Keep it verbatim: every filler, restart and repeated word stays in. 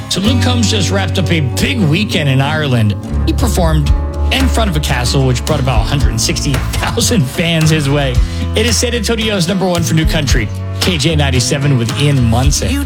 So Luke Combs just wrapped up a big weekend in Ireland. He performed in front of a castle, which brought about one hundred sixty thousand fans his way. It is San Antonio's number one for New Country, K J ninety-seven with Ian Munson.